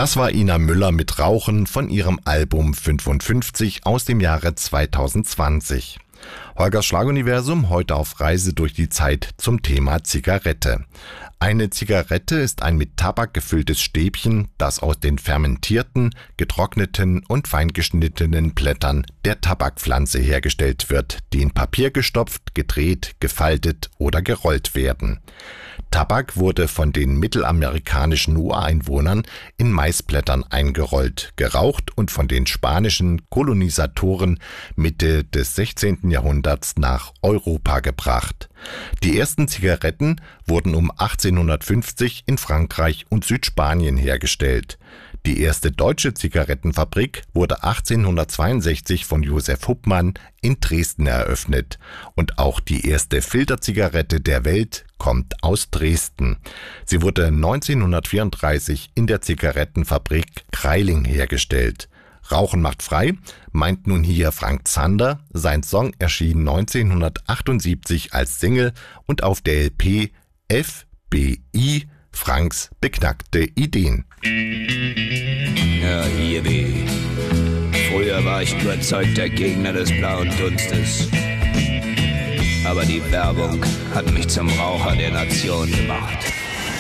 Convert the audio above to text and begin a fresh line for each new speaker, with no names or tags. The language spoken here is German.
Das war Ina Müller mit Rauchen von ihrem Album 55 aus dem Jahre 2020. Holgers Schlaguniversum heute auf Reise durch die Zeit zum Thema Zigarette. Eine Zigarette ist ein mit Tabak gefülltes Stäbchen, das aus den fermentierten, getrockneten und feingeschnittenen Blättern der Tabakpflanze hergestellt wird, die in Papier gestopft, gedreht, gefaltet oder gerollt werden. Tabak wurde von den mittelamerikanischen Ureinwohnern in Maisblättern eingerollt, geraucht und von den spanischen Kolonisatoren Mitte des 16. Jahrhunderts nach Europa gebracht. Die ersten Zigaretten wurden um 1850 in Frankreich und Südspanien hergestellt. Die erste deutsche Zigarettenfabrik wurde 1862 von Josef Huppmann in Dresden eröffnet. Und auch die erste Filterzigarette der Welt kommt aus Dresden. Sie wurde 1934 in der Zigarettenfabrik Kreiling hergestellt. Rauchen macht frei, meint nun hier Frank Zander. Sein Song erschien 1978 als Single und auf der LP FBI, Franks beknackte Ideen.
Ja, hier wie. Früher war ich überzeugter Gegner des blauen Dunstes. Aber die Werbung hat mich zum Raucher der Nation gemacht.